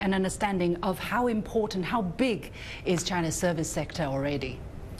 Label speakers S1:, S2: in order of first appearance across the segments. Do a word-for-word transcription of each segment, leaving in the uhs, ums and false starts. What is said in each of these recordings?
S1: an understanding of how important, how big is China's service sector already?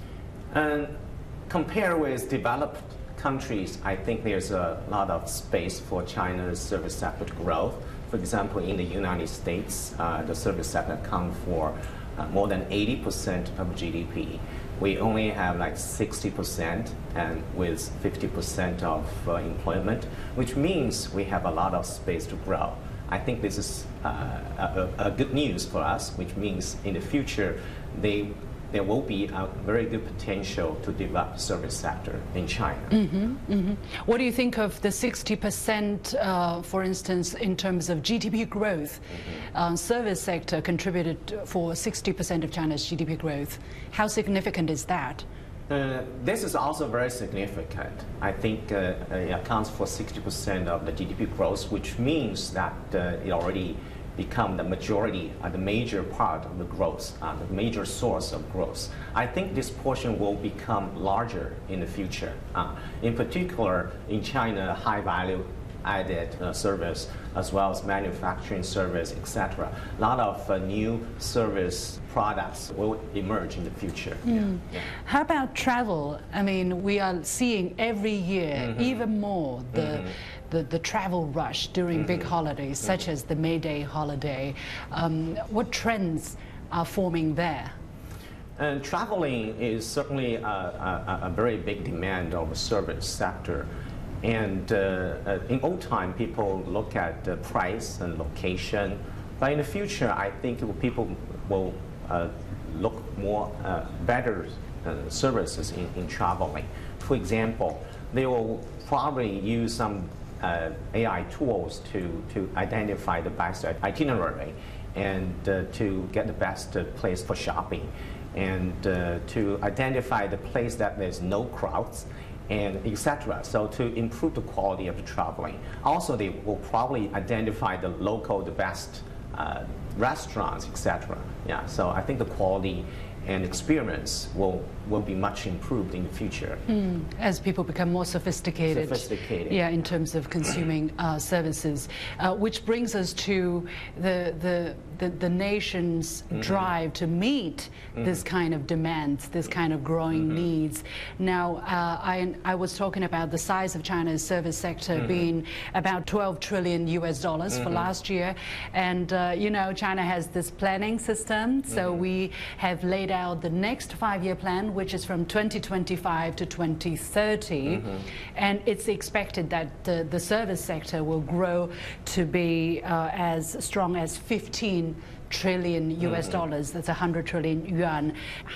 S2: And compared with developed countries, I think there's a lot of space for China's service sector to grow. For example, in the United States, uh, the service sector accounts for uh, more than eighty percent of G D P. We only have like sixty percent and with fifty percent of uh, employment, which means we have a lot of space to grow. I think this is uh, a, a good news for us, which means in the future, they, there will be a very good potential to develop the service sector in China.
S1: Mm-hmm, mm-hmm. What do you think of the sixty percent, uh, for instance, in terms of G D P growth? Mm-hmm. um, service sector contributed for sixty percent of China's G D P growth. How significant is that?
S2: Uh, this is also very significant. I think uh, it accounts for sixty percent of the G D P growth, which means that uh, it already become the majority, uh, the major part of the growth, uh, the major source of growth. I think this portion will become larger in the future. Uh, in particular, in China, high value added uh, service, as well as manufacturing service, et cetera. A lot of uh, new service products will emerge in the future. Mm. Yeah. Yeah.
S1: How about travel? I mean, we are seeing every year mm-hmm. even more the, mm-hmm. the, the travel rush during mm-hmm. big holidays, such mm-hmm. as the May Day holiday. Um, what trends are forming there?
S2: And traveling is certainly a, a, a very big demand of the service sector. And uh, uh, in old time, people look at the price and location. But in the future, I think people will uh, look more uh, better uh, services in, in traveling. For example, they will probably use some uh, A I tools to, to identify the best itinerary and uh, to get the best uh, place for shopping, and uh, to identify the place that there's no crowds, and et cetera. So to improve the quality of the traveling. Also, they will probably identify the local, the best uh, restaurants, et cetera. Yeah. So I think the quality and experience will will be much improved in the future. Mm,
S1: as people become more sophisticated.
S2: Sophisticated.
S1: Yeah, in terms of consuming uh, services, uh, which brings us to the the the, the nation's mm-hmm. drive to meet mm-hmm. this kind of demands, this kind of growing mm-hmm. needs. Now, uh, I I was talking about the size of China's service sector mm-hmm. being about twelve trillion U S dollars mm-hmm. for last year, and uh, you know, China has this planning system, so mm-hmm. we have laid out the next five-year plan, which is from twenty twenty-five to twenty thirty, mm-hmm. and it's expected that uh, the service sector will grow to be uh, as strong as fifteen trillion U S dollars. Mm-hmm. That's one hundred trillion yuan.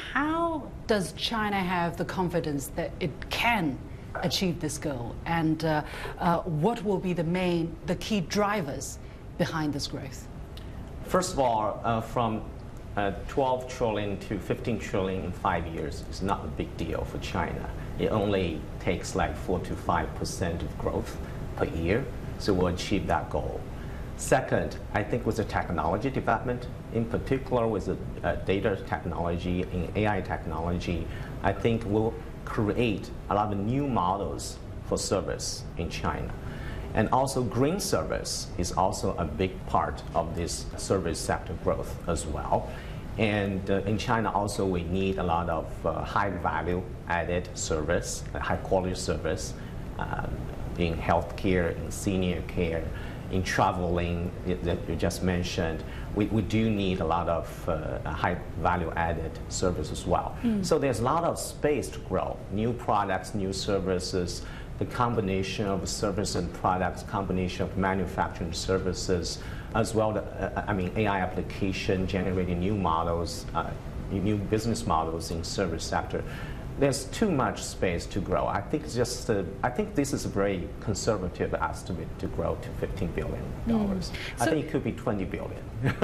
S1: How does China have the confidence that it can achieve this goal, and uh, uh, what will be the main, the key drivers behind this growth?
S2: First of all, uh, from Uh, twelve trillion to fifteen trillion in five years is not a big deal for China. It only takes like four to five percent of growth per year, so we'll achieve that goal. Second, I think with the technology development, in particular with the uh, data technology and A I technology, I think we'll create a lot of new models for service in China. And also green service is also a big part of this service sector growth as well. And uh, in China also we need a lot of uh, high value added service, high quality service um, in healthcare, in senior care, in traveling that you just mentioned. We, we do need a lot of uh, high value added service as well. Mm. So there's a lot of space to grow, new products, new services, the combination of service and products, combination of manufacturing services, as well as, uh, I mean, A I application, generating new models, uh, new business models in service sector. There's too much space to grow. I think it's just, uh, I think this is a very conservative estimate to grow to fifteen billion dollars. Mm. So I think it could be twenty billion.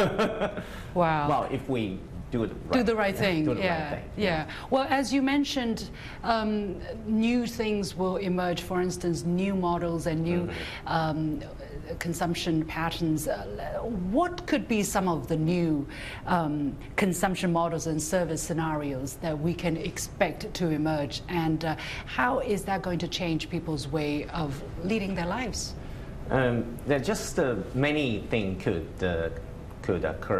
S1: Wow.
S2: Well, if we do the right,
S1: do the right thing.
S2: Do the
S1: yeah.
S2: right thing.
S1: Yeah. yeah. Well, as you mentioned, um, new things will emerge. For instance, new models and new mm-hmm. um, consumption patterns. Uh, what could be some of the new um, consumption models and service scenarios that we can expect to emerge? And uh, how is that going to change people's way of leading their lives?
S2: Um, there are just uh, many things could uh, could occur